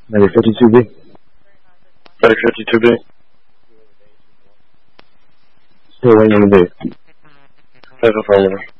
Maybe 52B. Maybe 52B. Still waiting on the B. That's affirmative.